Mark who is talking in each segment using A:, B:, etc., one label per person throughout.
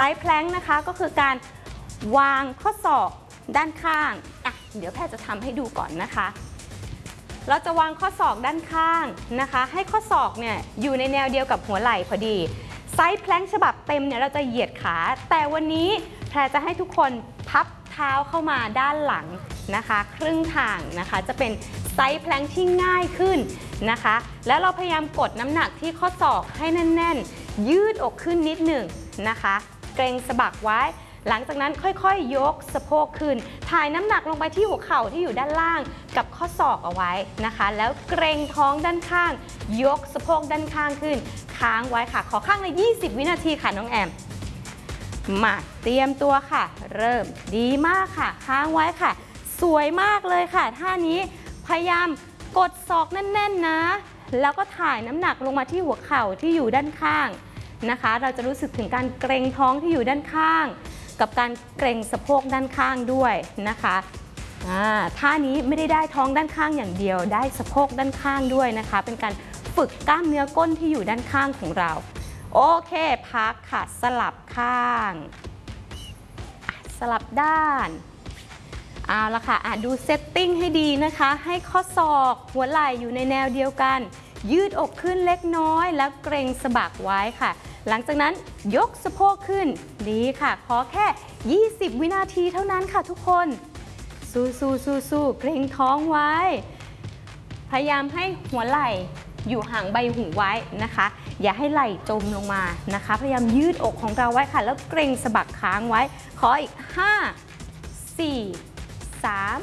A: ด์แพลงนะคะก็คือการวางข้อศอกด้านข้างเดี๋ยวแพทย์จะทำให้ดูก่อนนะคะเราจะวางข้อศอกด้านข้างนะคะให้ข้อศอกเนี่ยอยู่ในแนวเดียวกับหัวไหล่พอดีไซด์แพลงฉบับเต็มเนี่ยเราจะเหยียดขาแต่วันนี้แพรจะให้ทุกคนพับเท้าเข้ามาด้านหลังนะคะครึ่งทางนะคะจะเป็นไซด์แพลงที่ง่ายขึ้นนะคะแล้วเราพยายามกดน้ำหนักที่ข้อศอกให้แน่นๆยืดอกขึ้นนิดหนึ่งนะคะเกรงสะบักไว้หลังจากนั้นค่อยๆยกสะโพกขึ้นถ่ายน้ำหนักลงไปที่หัวเข่าที่อยู่ด้านล่างกับข้อศอกเอาไว้นะคะแล้วเกรงท้องด้านข้างยกสะโพกด้านข้างขึ้นค้างไว้ค่ะขอข้างละ20 วินาทีค่ะน้องแอมมาเตรียมตัวค่ะเริ่มดีมากค่ะค้างไว้ค่ะสวยมากเลยค่ะท่านี้พยายามกดศอกแน่นๆนะแล้วก็ถ่ายน้ำหนักลงมาที่หัวเข่าที่อยู่ด้านข้างนะคะเราจะรู้สึกถึงการเกรงท้องที่อยู่ด้านข้างกับการเกรงสะโพกด้านข้างด้วยนะคะท่านี้ไม่ได้ท้องด้านข้างอย่างเดียวได้สะโพกด้านข้างด้วยนะคะเป็นการฝึกกล้ามเนื้อก้นที่อยู่ด้านข้างของเราโอเคพักค่ะสลับข้างสลับด้านเอาละค่ะดูเซตติ้งให้ดีนะคะให้ข้อศอกหัวไหล่อยู่ในแนวเดียวกันยืดอกขึ้นเล็กน้อยแล้วเกรงสะบักไว้ค่ะหลังจากนั้นยกสะโพกขึ้นดีค่ะขอแค่20 วินาทีเท่านั้นค่ะทุกคนสู้เกรงท้องไว้พยายามให้หัวไหล่อยู่ห่างใบหูไว้นะคะอย่าให้ไหล่จมลงมานะคะพยายามยืดอกของเราไว้ค่ะแล้วเกรงสะบักค้างไว้ขออีก5 4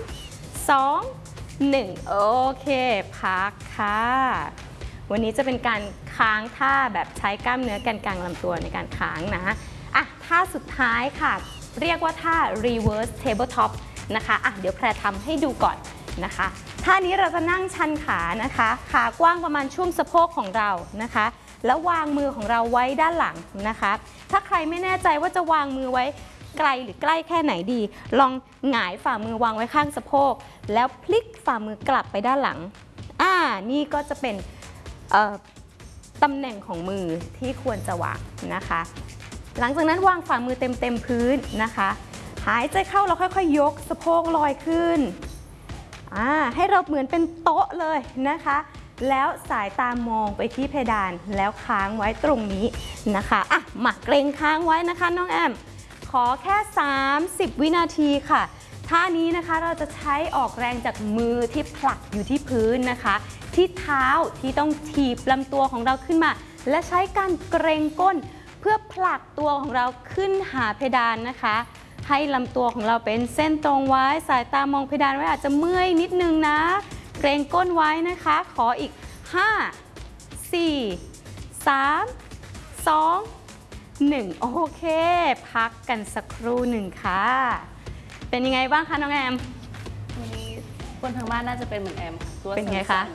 A: 3 2 1โอเคพักค่ะวันนี้จะเป็นการค้างท่าแบบใช้กล้ามเนื้อแกนกลางลำตัวในการค้างนะท่าสุดท้ายค่ะเรียกว่าท่า reverse tabletop นะคะเดี๋ยวแพรทำให้ดูก่อนนะคะท่านี้เราจะนั่งชันขานะคะขากว้างประมาณช่วงสะโพกของเรานะคะแล้ววางมือของเราไว้ด้านหลังนะคะถ้าใครไม่แน่ใจว่าจะวางมือไว้ไกลหรือใกล้แค่ไหนดีลองหงายฝ่ามือวางไว้ข้างสะโพกแล้วพลิกฝ่ามือกลับไปด้านหลังนี่ก็จะเป็นตำแหน่งของมือที่ควรจะวางนะคะหลังจากนั้นวางฝ่ามือเต็มพื้นนะคะหายใจเข้าแล้วค่อยๆยกสะโพกลอยขึ้นให้เราเหมือนเป็นโต๊ะเลยนะคะแล้วสายตามองไปที่เพดานแล้วค้างไว้ตรงนี้นะคะมาเกรงค้างไว้นะคะน้องแอมขอแค่30 วินาทีค่ะท่านี้นะคะเราจะใช้ออกแรงจากมือที่ผลักอยู่ที่พื้นนะคะที่เท้าที่ต้องถีบลำตัวของเราขึ้นมาและใช้การเกรงก้นเพื่อผลักตัวของเราขึ้นหาเพดานนะคะให้ลำตัวของเราเป็นเส้นตรงไว้สายตามองเพดานไว้อาจจะเมื่อยนิดนึงนะเกรงก้นไว้นะคะขออีก5 4 3 2 1โอเคพักกันสักครู่หนึ่งค่ะเป็นยังไงบ้างคะน้องแอม
B: วันนี้คนทางบ้านน่าจะเป็นเหมือนแอมตัว
A: เป็นไงคะ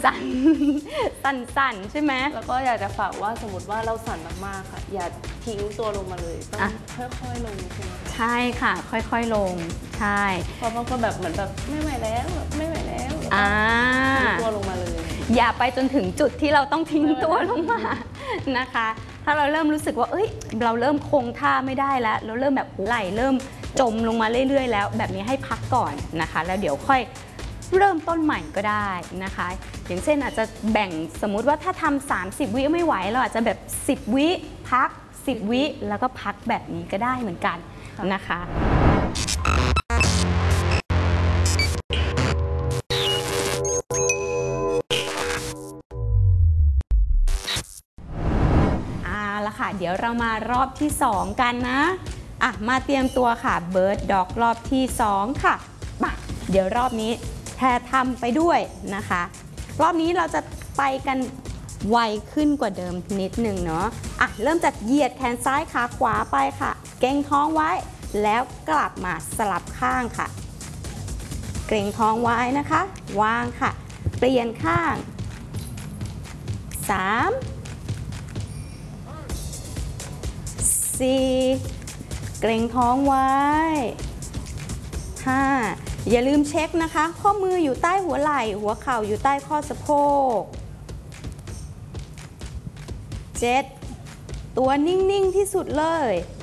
A: สั่นใช่ไหม
B: แล้วก็อยากจะฝากว่าสมมติว่าเราสั่นมากๆค่ะอย่าทิ้งตัวลงมาเลยต้องค่อยๆลงใช่ไหม
A: ใช่ค่ะค่อยๆลงใช่
B: เพราะบางคนแบบเหมือนแบบไม่ไหวแล้วทิ้งตัวลงมาเลย
A: อย่าไปจนถึงจุดที่เราต้องทิ้งตัวลงมานะคะถ้าเราเริ่มรู้สึกว่าเราเริ่มคงท่าไม่ได้แล้วเราเริ่มแบบไหลเริ่มจมลงมาเรื่อยๆแล้วแบบนี้ให้พักก่อนนะคะแล้วเดี๋ยวค่อยเริ่มต้นใหม่ก็ได้นะคะอย่างเช่นอาจจะแบ่งสมมุติว่าถ้าทำ30 วิไม่ไหวเราอาจจะแบบ10 วิพัก10 วิแล้วก็พักแบบนี้ก็ได้เหมือนกันนะคะละค่ะเดี๋ยวเรามารอบที่2กันนะมาเตรียมตัวค่ะเบิร์ดด็อกรอบที่2ค่ะเดี๋ยวรอบนี้แพรทำไปด้วยนะคะรอบนี้เราจะไปกันไวขึ้นกว่าเดิมนิดนึงเนาะเริ่มจากเหยียดแขนซ้ายขาขวาไปค่ะเกร็งท้องไว้แล้วกลับมาสลับข้างค่ะเกร็งท้องไว้นะคะวางค่ะเปลี่ยนข้าง3 4เกร็งท้องไว้5อย่าลืมเช็คนะคะข้อมืออยู่ใต้หัวไหล่หัวเข่าอยู่ใต้ข้อสะโพก7ตัวนิ่งๆที่สุดเลย